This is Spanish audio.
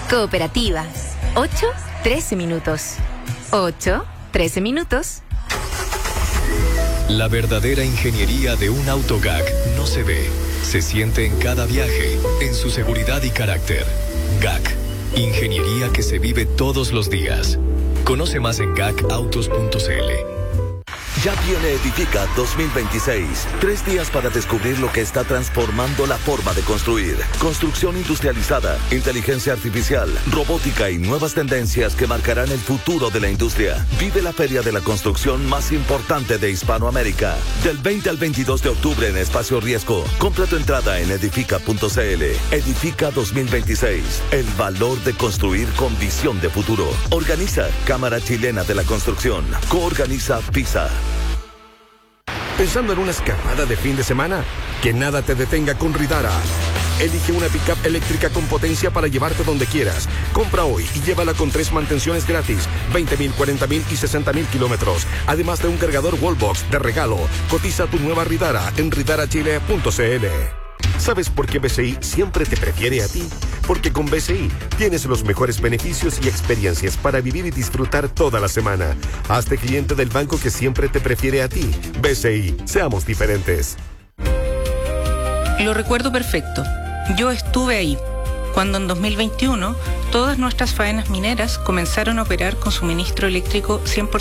Cooperativa. 8-13 minutos. 8-13 minutos. La verdadera ingeniería de un auto GAC no se ve, se siente en cada viaje, en su seguridad y carácter. GAC, ingeniería que se vive todos los días. Conoce más en gacautos.cl. Ya viene Edifica 2026. 3 días para descubrir lo que está transformando la forma de construir. Construcción industrializada, inteligencia artificial, robótica y nuevas tendencias que marcarán el futuro de la industria. Vive la feria de la construcción más importante de Hispanoamérica. Del 20 al 22 de octubre en Espacio Riesgo. Compra tu entrada en edifica.cl. Edifica 2026. El valor de construir con visión de futuro. Organiza Cámara Chilena de la Construcción. Coorganiza PISA. ¿Pensando en una escapada de fin de semana? Que nada te detenga con Ridara. Elige una pickup eléctrica con potencia para llevarte donde quieras. Compra hoy y llévala con 3 mantenciones gratis, 20.000, 40.000 y 60.000 kilómetros. Además de un cargador Wallbox de regalo. Cotiza tu nueva Ridara en ridarachile.cl. ¿Sabes por qué BCI siempre te prefiere a ti? Porque con BCI tienes los mejores beneficios y experiencias para vivir y disfrutar toda la semana. Hazte cliente del banco que siempre te prefiere a ti. BCI, seamos diferentes. Lo recuerdo perfecto. Yo estuve ahí, cuando en 2021 todas nuestras faenas mineras comenzaron a operar con suministro eléctrico 100%